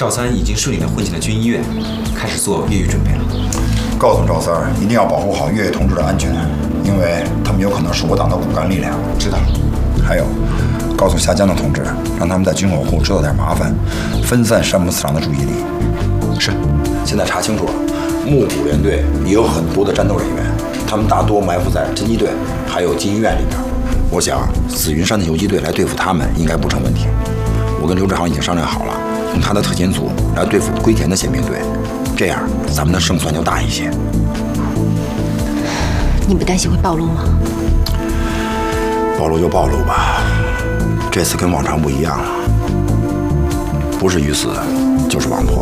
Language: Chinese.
赵三已经顺利地混进了军医院，开始做越狱准备了。 告诉赵三儿，一定要保护好越狱同志的安全，因为他们有可能是我党的骨干力量。 知道。 还有，告诉下江的同志，让他们在军火库制造点麻烦，分散山姆次长的注意力。 是。 现在查清楚了，木谷联队也有很多的战斗人员，他们大多埋伏在侦缉队还有军医院里边。我想紫云山的游击队来对付他们应该不成问题。我跟刘志航已经商量好了，用他的特遣组来对付龟田的宪兵队，这样咱们的胜算就大一些。 你不担心会暴露吗？ 暴露就暴露吧，这次跟往常不一样了，不是鱼死就是网破。